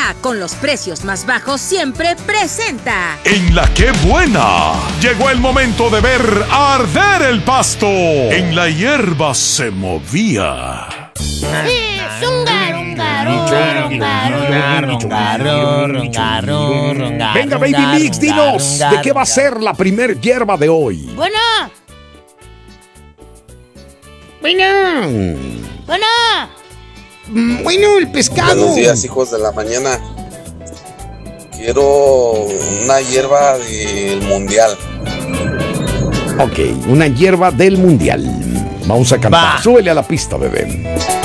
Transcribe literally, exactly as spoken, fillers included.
Navidad con los precios más bajos siempre presenta. En La Qué Buena llegó el momento de ver arder el pasto. En la hierba se movía. Venga, Baby Mix, dinos de qué va a ser la primer hierba de hoy. Bueno. Bueno. Bueno. Bueno, el pescado. Buenos días, hijos de la mañana. Quiero una hierba del mundial. Ok, una hierba del mundial. Vamos a cantar. Va. Súbele a la pista, bebé.